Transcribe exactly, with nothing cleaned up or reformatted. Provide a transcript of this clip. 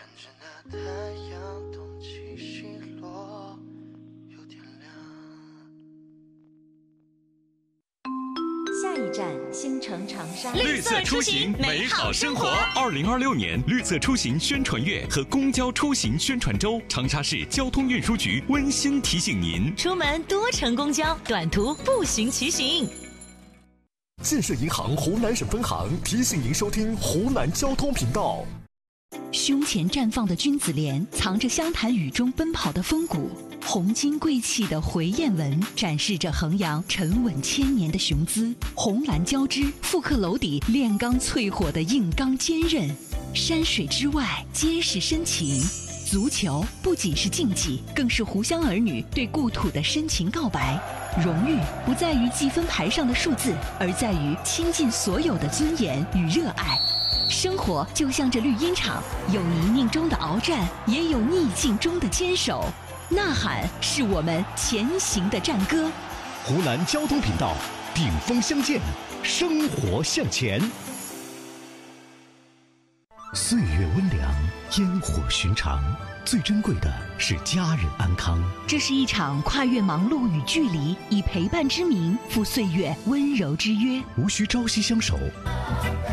着那太阳东起西落，又天亮。 下一站，星城长沙。 绿色出行，美好生活。二零二六年绿色出行宣传月和公交出行宣传周，长沙市交通运输局温馨提醒您： 出门多乘公交，短途步行骑行。 建设银行湖南省分行提醒您收听湖南交通频道。 胸前绽放的君子莲，藏着湘潭雨中奔跑的风骨；红金贵气的回雁纹，展示着衡阳沉稳千年的雄姿；红蓝交织，复刻楼底炼钢淬火的硬刚坚韧。山水之外，皆是深情。足球不仅是竞技，更是湖湘儿女对故土的深情告白。荣誉不在于积分牌上的数字，而在于倾尽所有的尊严与热爱。生活就像这绿茵场，有泥泞中的鏖战，也有逆境中的坚守。呐喊是我们前行的战歌。 湖南交通频道，顶峰相见，生活向前。岁月温凉，烟火寻常，最珍贵的是家人安康。 这是一场跨越忙碌与距离，以陪伴之名赴岁月温柔之约， 无需朝夕相守，